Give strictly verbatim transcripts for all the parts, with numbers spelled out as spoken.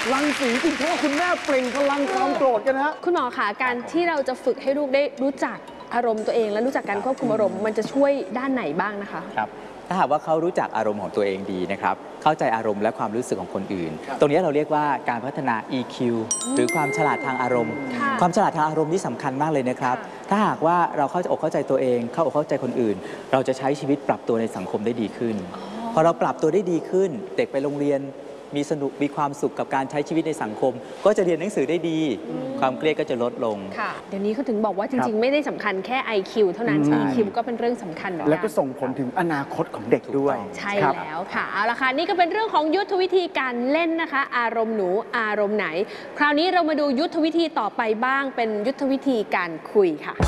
รังสีคุณพ่อคุณแม่เปล่งพลังความโกรธกันฮะคุณหมอคะการที่เราจะฝึกให้ลูกได้รู้จักอารมณ์ตัวเองและรู้จักการควบคุมอารมณ์มันจะช่วยด้านไหนบ้างนะคะครับถ้าหากว่าเขารู้จักอารมณ์ของตัวเองดีนะครับเข้าใจอารมณ์และความรู้สึกของคนอื่นตรงนี้เราเรียกว่าการพัฒนา อี คิว หรือความฉลาดทางอารมณ์ความฉลาดทางอารมณ์ที่สำคัญมากเลยนะครับถ้าหากว่าเราเข้าใจอกเข้าใจตัวเองเข้าอกเข้าใจคนอื่นเราจะใช้ชีวิตปรับตัวในสังคมได้ดีขึ้นพอเราปรับตัวได้ดีขึ้นเด็กไปโรงเรียนมีสนุกมีความสุขกับการใช้ชีวิตในสังคมก็จะเรียนหนังสือได้ดีความเครียดก็จะลดลงค่ะเดี๋ยวนี้เขาถึงบอกว่าจริงๆไม่ได้สำคัญแค่ ไอ คิว เท่านั้น อี คิว ก็เป็นเรื่องสำคัญแล้วก็ส่งผลถึงอนาคตของเด็กด้วยใช่แล้วค่ะเอาละค่ะนี่ก็เป็นเรื่องของยุทธวิธีการเล่นนะคะอารมณ์หนูอารมณ์ไหนคราวนี้เรามาดูยุทธวิธีต่อไปบ้างเป็นยุทธวิธีการคุยค่ะ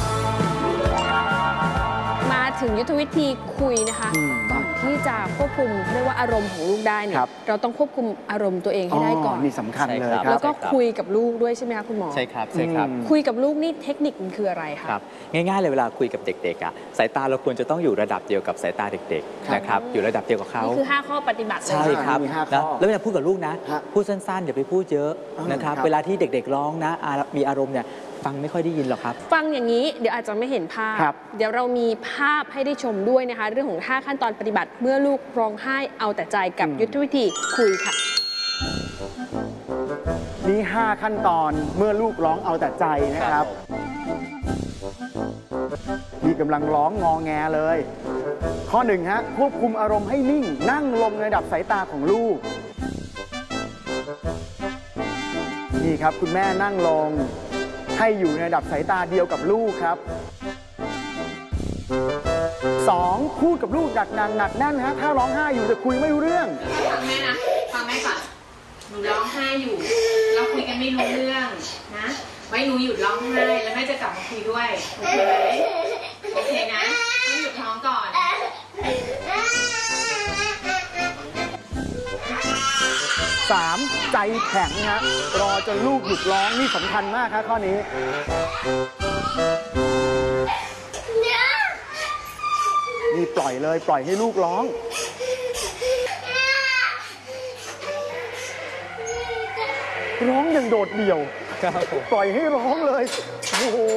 มาถึงยุทธวิธีคุยนะคะก่อนที่จะควบคุมเรียกว่าอารมณ์ของลูกได้เนี่ยเราต้องควบคุมอารมณ์ตัวเองให้ได้ก่อนนี่สำคัญเลยครับแล้วก็คุยกับลูกด้วยใช่ไหมคะคุณหมอใช่ครับใช่ครับคุยกับลูกนี่เทคนิคมันคืออะไรคะครับง่ายๆเลยเวลาคุยกับเด็กๆอ่ะสายตาเราควรจะต้องอยู่ระดับเดียวกับสายตาเด็กๆนะครับอยู่ระดับเดียวกับเขานี่คือห้าข้อปฏิบัติใช่ครับแล้วเวลาพูดกับลูกนะพูดสั้นๆอย่าไปพูดเยอะนะครับเวลาที่เด็กๆร้องนะมีอารมณ์เนี่ยฟังไม่ค่อยได้ยินหรอกครับฟังอย่างนี้เดี๋ยวอาจจะไม่เห็นภาพเดี๋ยวเรามีภาพให้ได้ชมด้วยนะคะเรื่องของห้าขั้นตอนปฏิบัติเมื่อลูกร้องไห้เอาแต่ใจกับยุทธวิธีคุยค่ะนี่ห้าขั้นตอนเมื่อลูกร้องเอาแต่ใจนะครับนี่กำลังร้องงอแงเลยข้อหนึ่งฮะควบคุมอารมณ์ให้นิ่งนั่งลงในระดับสายตาของลูกนี่ครับคุณแม่นั่งลงให้อยู่ในระดับสายตาเดียวกับลูกครับสองพูดกับลูกหนักหนักหนักแน่นฮะถ้าร้องไห้อยู่จะคุยไม่รู้เรื่องฟังแม่นะฟังแม่ก่อนหนูร้องไห้อยู่เราคุยกันไม่รู้เรื่องนะไว้หนูหยุดร้องไห้แล้วแม่จะกลับมาคุยด้วยโอเคไหมโอเคนะต้องหยุดท้องก่อนสามใจแข็งฮะรอจนลูกหยุดร้องนี่สำคัญมากครับข้อนี้นี่ปล่อยเลยปล่อยให้ลูกร้องร้องอย่างโดดเดี่ยวปล่อยให้ร้องเลยโอ้โห